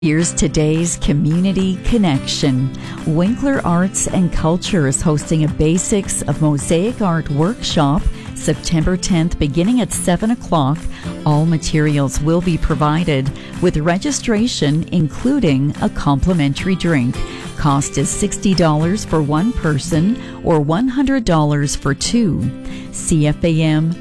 Here's today's Community Connection. Winkler Arts and Culture is hosting a Basics of Mosaic Art workshop September 10th beginning at 7 o'clock. All materials will be provided with registration including a complimentary drink. Cost is $60 for one person or $100 for two. CFAM